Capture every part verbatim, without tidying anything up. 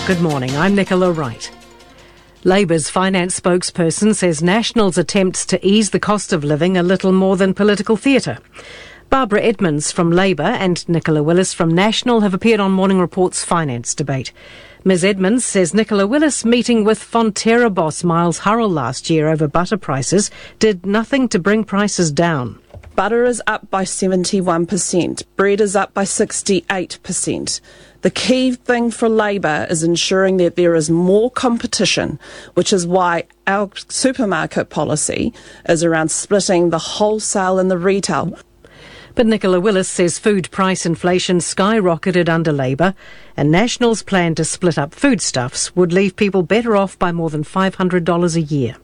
Good morning, I'm Nicola Wright. Labour's finance spokesperson says National's attempts to ease the cost of living are little more than political theatre. Barbara Edmonds from Labour and Nicola Willis from National have appeared on Morning Report's finance debate. Ms Edmonds says Nicola Willis meeting with Fonterra boss Miles Hurrell last year over butter prices did nothing to bring prices down. Butter is up by seventy-one percent. Bread is up by sixty-eight percent. The key thing for Labour is ensuring that there is more competition, which is why our supermarket policy is around splitting the wholesale and the retail. But Nicola Willis says food price inflation skyrocketed under Labour, and National's plan to split up foodstuffs would leave people better off by more than five hundred dollars a year.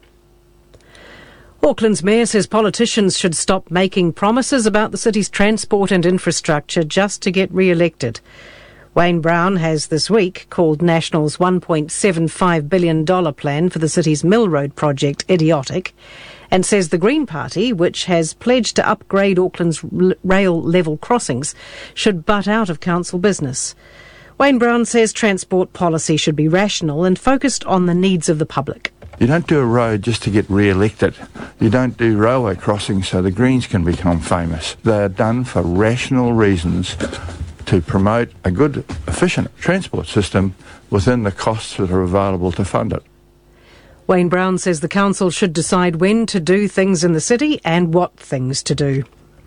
Auckland's mayor says politicians should stop making promises about the city's transport and infrastructure just to get re-elected. Wayne Brown has this week called National's one point seven five billion dollars plan for the city's Mill Road project idiotic, and says the Green Party, which has pledged to upgrade Auckland's rail level crossings, should butt out of council business. Wayne Brown says transport policy should be rational and focused on the needs of the public. You don't do a road just to get re-elected. You don't do railway crossings so the Greens can become famous. They are done for rational reasons to promote a good, efficient transport system within the costs that are available to fund it. Wayne Brown says the council should decide when to do things in the city and what things to do.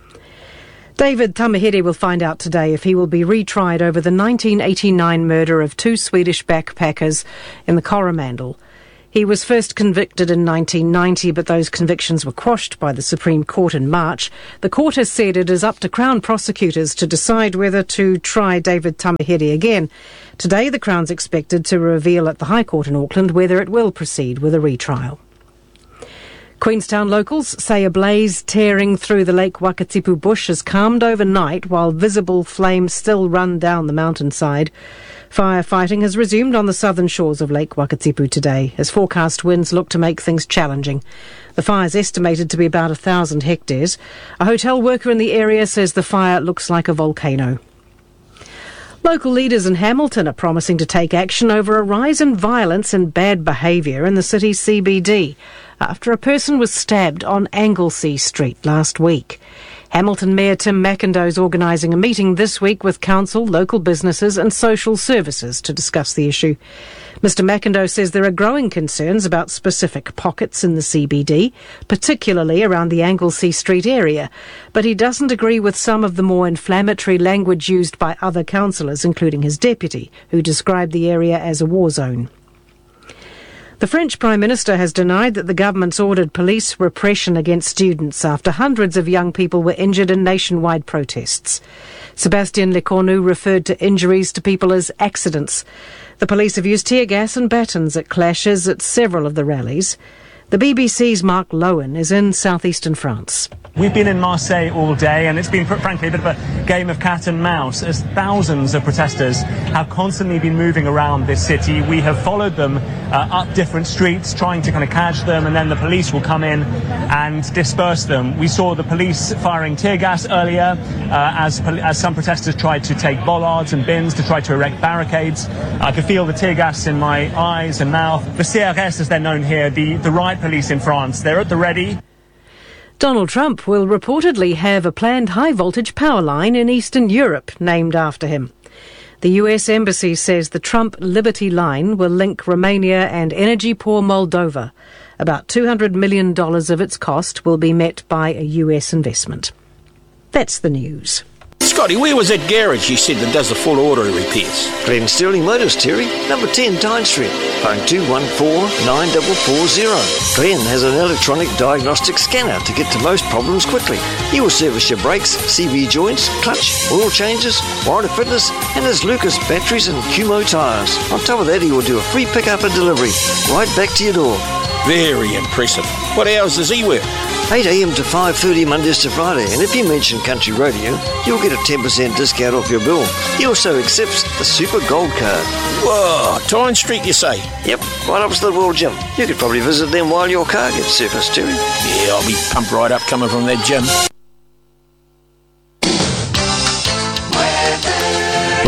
David Tamihere will find out today if he will be retried over the nineteen eighty-nine murder of two Swedish backpackers in the Coromandel. He was first convicted in nineteen ninety, but those convictions were quashed by the Supreme Court in March. The court has said it is up to Crown prosecutors to decide whether to try David Tamihere again. Today, the Crown's expected to reveal at the High Court in Auckland whether it will proceed with a retrial. Queenstown locals say a blaze tearing through the Lake Wakatipu bush has calmed overnight while visible flames still run down the mountainside. Firefighting has resumed on the southern shores of Lake Wakatipu today as forecast winds look to make things challenging. The fire is estimated to be about a thousand hectares. A hotel worker in the area says the fire looks like a volcano. Local leaders in Hamilton are promising to take action over a rise in violence and bad behaviour in the city's C B D after a person was stabbed on Anglesea Street last week. Hamilton Mayor Tim McIndoe is organising a meeting this week with council, local businesses and social services to discuss the issue. Mister McIndoe says there are growing concerns about specific pockets in the C B D, particularly around the Anglesea Street area, but he doesn't agree with some of the more inflammatory language used by other councillors, including his deputy, who described the area as a war zone. The French Prime Minister has denied that the government's ordered police repression against students after hundreds of young people were injured in nationwide protests. Sébastien Lecornu referred to injuries to people as accidents. The police have used tear gas and batons at clashes at several of the rallies. The B B C's Mark Lowen is in southeastern France. We've been in Marseille all day, and it's been, frankly, a bit of a game of cat and mouse, as thousands of protesters have constantly been moving around this city. We have followed them uh, up different streets, trying to kind of catch them, and then the police will come in and disperse them. We saw the police firing tear gas earlier, uh, as, as some protesters tried to take bollards and bins to try to erect barricades. I could feel the tear gas in my eyes and mouth. The C R S, as they're known here, the, the riot police in France, they're at the ready. Donald Trump will reportedly have a planned high-voltage power line in Eastern Europe named after him. The U S Embassy says the Trump Liberty Line will link Romania and energy-poor Moldova. About two hundred million dollars of its cost will be met by a U S investment. That's the news. Scotty, where was that garage you said that does the full auto repairs? Glen Sterling Motors, Terry, number ten Tyne Street, phone two one four, nine four four zero. Glen has an electronic diagnostic scanner to get to most problems quickly. He will service your brakes, C V joints, clutch, oil changes, warranty fitness, and his Lucas batteries and Cumo tyres. On top of that, he will do a free pickup and delivery right back to your door. Very impressive. What hours does he work? eight a.m. to five thirty Mondays to Friday, and if you mention Country Radio, you'll get a ten percent discount off your bill. He also accepts the Super Gold Card. Whoa, Tyne Street, you say? Yep, right opposite the World Gym. You could probably visit them while your car gets serviced, Terry. Yeah, I'll be pumped right up coming from that gym.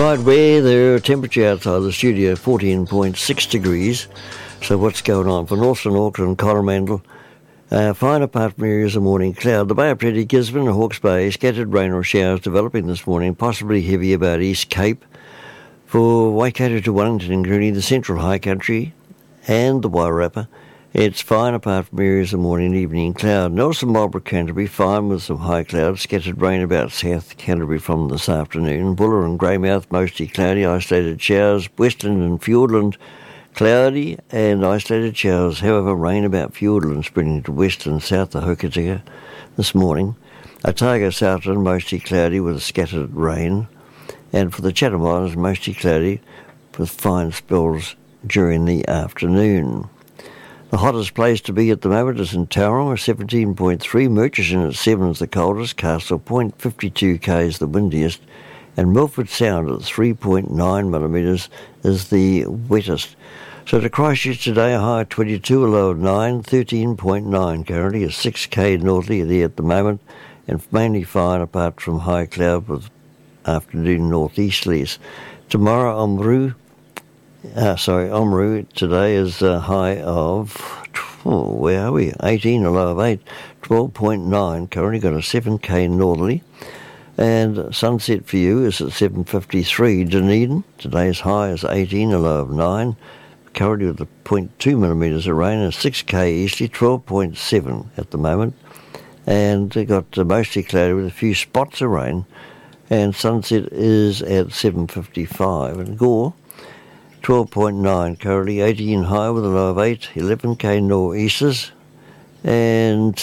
Right, weather, temperature outside the studio, fourteen point six degrees. So what's going on? For Northern Auckland, Coromandel, uh, fine apart from areas of morning cloud. The Bay of Plenty, Gisborne and Hawke's Bay, scattered rain or showers developing this morning, possibly heavy about East Cape. For Waikato to Wellington, including the Central High Country and the Wairarapa, it's fine apart from areas of morning and evening cloud. Nelson, Marlborough, Canterbury, fine with some high clouds. Scattered rain about South Canterbury from this afternoon. Buller and Greymouth, mostly cloudy. Isolated showers. Westland and Fiordland, cloudy and isolated showers. However, rain about Fiordland spreading to west and south of Hokitika this morning. Otago, Southland, mostly cloudy with scattered rain. And for the Chatham Islands, mostly cloudy with fine spells during the afternoon. The hottest place to be at the moment is in Tauranga, seventeen point three. Murchison at seven is the coldest. Castle Point, fifty-two K is the windiest. And Milford Sound at three point nine millimetres is the wettest. So to Christchurch today, a high of twenty-two, a low of nine, thirteen point nine currently, a six K northerly there at the moment, and mainly fine apart from high cloud with afternoon northeasterlies. Tomorrow, Oamaru, uh, sorry, Oamaru today is a high of, oh, where are we? eighteen, a low of eight, twelve point nine, currently got a seven K northerly. And sunset for you is at seven fifty-three. Dunedin, today's high is eighteen, a low of nine. Currently with a zero point two millimetres of rain, and six K easterly, twelve point seven at the moment. And they got uh, mostly cloudy with a few spots of rain. And sunset is at seven fifty-five. And Gore, twelve point nine currently, eighteen high with a low of eight, eleven K nor'easters. And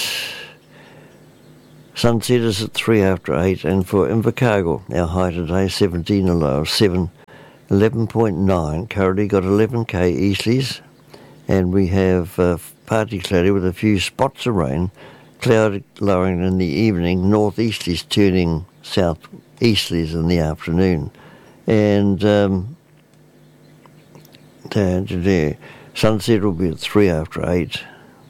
sunset is at three after eight. And for Invercargill, our high today, seventeen, a low of seven, eleven point nine. Currently got eleven K easterlies. And we have uh, partly cloudy with a few spots of rain. Cloud lowering in the evening, northeasterlies turning southeasterlies in the afternoon. And um, down to there. Sunset will be at three after eight.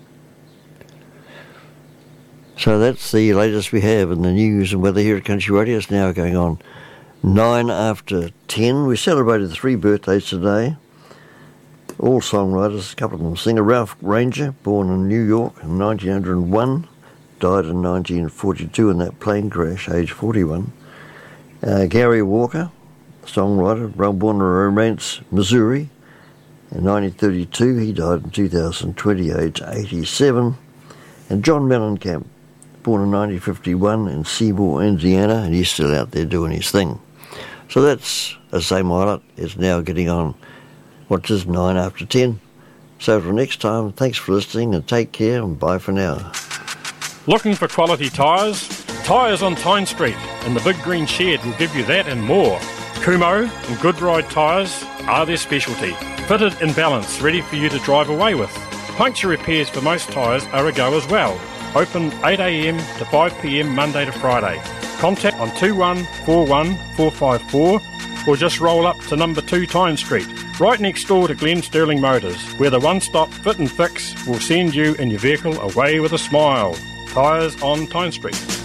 So that's the latest we have in the news and weather here at Country Radio. It's now going on nine after ten. We celebrated three birthdays today. All songwriters, a couple of them singer. Ralph Ranger, born in New York in nineteen oh one, died in nineteen forty-two in that plane crash, age forty-one. Uh, Gary Walker, songwriter, born in Romance, Missouri in nineteen thirty-two. He died in two thousand twenty, age eighty-seven. And John Mellencamp, born in nineteen fifty-one in Seymour, Indiana, and he's still out there doing his thing. So that's, as I say, Milet, it's now getting on, what is nine after ten. So till next time, thanks for listening and take care and bye for now. Looking for quality tyres? Tyres on Tyne Street and the Big Green Shed will give you that and more. Kumho and Goodride tyres are their specialty. Fitted in balance, ready for you to drive away with. Puncture repairs for most tyres are a go as well. Open eight a m to five p m Monday to Friday. Contact on two one four one four five four or just roll up to number two Tyne Street, right next door to Glen Sterling Motors, where the one-stop fit and fix will send you and your vehicle away with a smile. Tyres on Tyne Street.